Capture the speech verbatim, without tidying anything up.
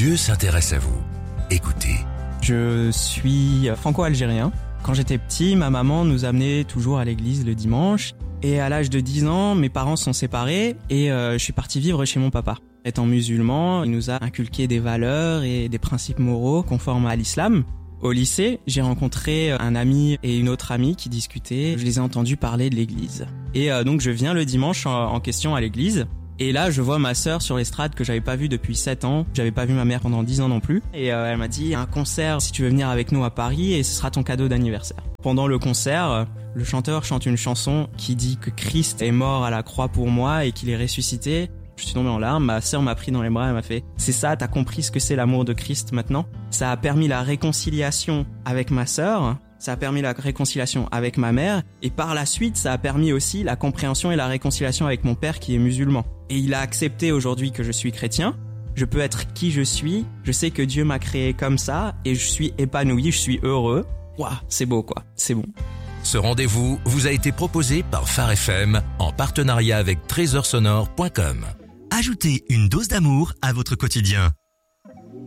Dieu s'intéresse à vous. Écoutez. Je suis franco-algérien. Quand j'étais petit, ma maman nous amenait toujours à l'église le dimanche. Et à l'âge de dix ans, mes parents sont séparés et euh, je suis parti vivre chez mon papa. Étant musulman, il nous a inculqué des valeurs et des principes moraux conformes à l'islam. Au lycée, j'ai rencontré un ami et une autre amie qui discutaient. Je les ai entendus parler de l'église. Et euh, donc je viens le dimanche en, en question à l'église. Et là, je vois ma sœur sur l'estrade que j'avais pas vue depuis sept ans. J'avais pas vu ma mère pendant dix ans non plus. Et euh, elle m'a dit, un concert si tu veux venir avec nous à Paris et ce sera ton cadeau d'anniversaire. Pendant le concert, le chanteur chante une chanson qui dit que Christ est mort à la croix pour moi et qu'il est ressuscité. Je suis tombé en larmes, ma sœur m'a pris dans les bras, elle m'a fait « C'est ça, t'as compris ce que c'est l'amour de Christ maintenant ?» Ça a permis la réconciliation avec ma sœur, ça a permis la réconciliation avec ma mère, et par la suite, ça a permis aussi la compréhension et la réconciliation avec mon père qui est musulman. Et il a accepté aujourd'hui que je suis chrétien, je peux être qui je suis, je sais que Dieu m'a créé comme ça, et je suis épanoui, je suis heureux. Waouh, c'est beau quoi, c'est bon. Ce rendez-vous vous a été proposé par Phare F M en partenariat avec trésor sonore point com. Ajoutez une dose d'amour à votre quotidien.